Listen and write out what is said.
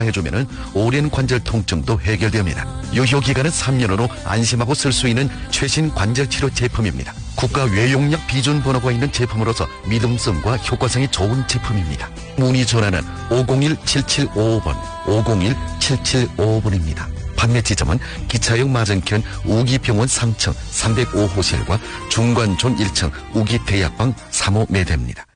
해주면은 오랜 관절 통증도 해결됩니다. 유효기간은 3년으로 안심하고 쓸 수 있는 최신 관절 치료 제품입니다. 국가 외용약 비준 번호가 있는 제품으로서 믿음성과 효과성이 좋은 제품입니다. 문의 전화는 501-7755번, 501-7755번입니다. 판매 지점은 기차역 맞은편 우기병원 상층 305호실과 중관존 1층 우기대약방 3호 매대입니다.